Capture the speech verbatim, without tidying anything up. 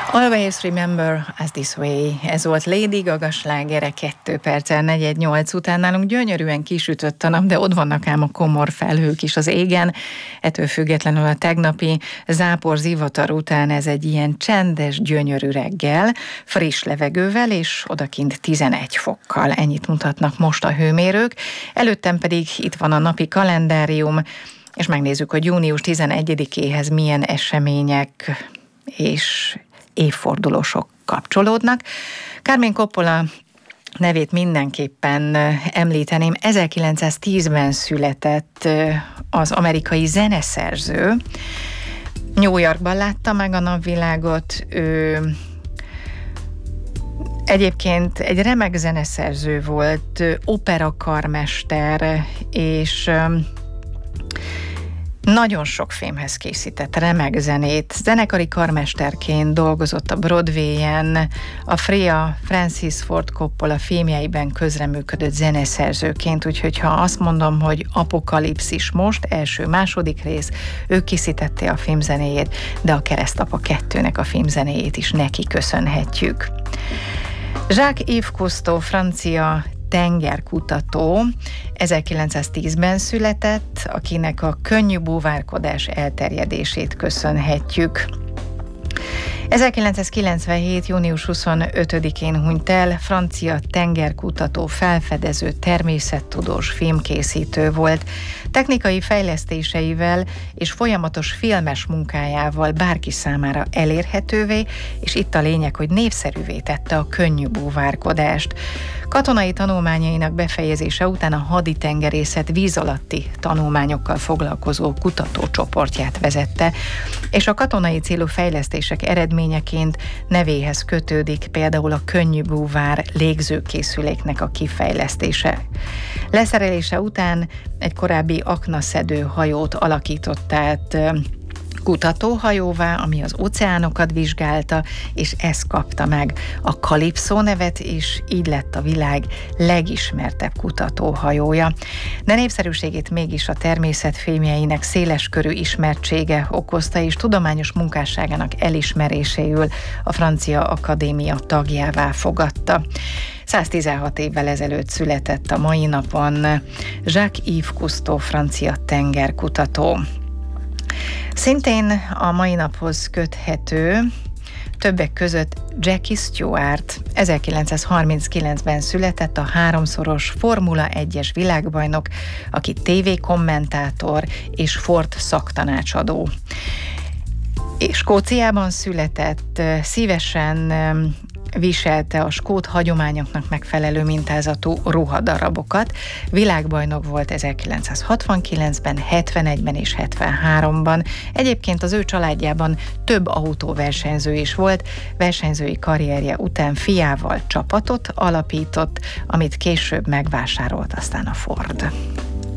Always Remember Us This Way. Ez volt Lady Gaga slágere kettő perccel negyven nyolc után. Nálunk gyönyörűen kisütött a nap, de ott vannak ám a komor felhők is az égen. Ettől függetlenül a tegnapi zápor zivatar után ez egy ilyen csendes, gyönyörű reggel, friss levegővel és odakint tizenegy fokkal. Ennyit mutatnak most a hőmérők. Előttem pedig itt van a napi kalendárium, és megnézzük, hogy június tizenegyedikéhez milyen események és évfordulósok kapcsolódnak. Carmine Coppola nevét mindenképpen említeném. ezerkilencszáztízben született az amerikai zeneszerző. New Yorkban látta meg a napvilágot. Ő egyébként egy remek zeneszerző volt, operakarmester, és nagyon sok filmhez készített remek zenét. Zenekari karmesterként dolgozott a Broadwayen, a Freya Francis Ford Coppola filmjeiben közreműködött zeneszerzőként, úgyhogy ha azt mondom, hogy Apokalipszis most, első-második rész, ő készítette a filmzenéjét, de a Keresztapa kettőnek a filmzenéjét is neki köszönhetjük. Jacques-Yves Cousteau, francia tengerkutató, ezerkilencszáztízben született, akinek a könnyű búvárkodás elterjedését köszönhetjük. ezerkilencszázkilencvenhét. június huszonötödikén hunyt el, francia tengerkutató, felfedező, természettudós, filmkészítő volt. Technikai fejlesztéseivel és folyamatos filmes munkájával bárki számára elérhetővé, és itt a lényeg, hogy népszerűvé tette a könnyű búvárkodást. Katonai tanulmányainak befejezése után a haditengerészet víz alatti tanulmányokkal foglalkozó kutatócsoportját vezette, és a katonai célú fejlesztések eredményeként nevéhez kötődik például a könnyű búvár légzőkészüléknek a kifejlesztése. Leszerelése után egy korábbi aknaszedő hajót alakított át kutatóhajóvá, ami az óceánokat vizsgálta, és ez kapta meg a Calypso nevet, és így lett a világ legismertebb kutatóhajója. De népszerűségét mégis a természetfilmjeinek széleskörű ismertsége okozta, és tudományos munkásságának elismeréséül a Francia Akadémia tagjává fogadta. száztizenhat évvel ezelőtt született a mai napon Jacques-Yves Cousteau, francia tengerkutató. Szintén a mai naphoz köthető többek között Jackie Stewart, ezerkilencszázharminckilencben született, a háromszoros Formula egyes világbajnok, aki tévékommentátor és Ford szaktanácsadó. Skóciában született, szívesen viselte a skót hagyományoknak megfelelő mintázatú ruhadarabokat. Világbajnok volt ezerkilencszázhatvankilencben, hetvenegyben és hetvenháromban. Egyébként az ő családjában több autóversenyző is volt. Versenyzői karrierje után fiával csapatot alapított, amit később megvásárolt aztán a Ford.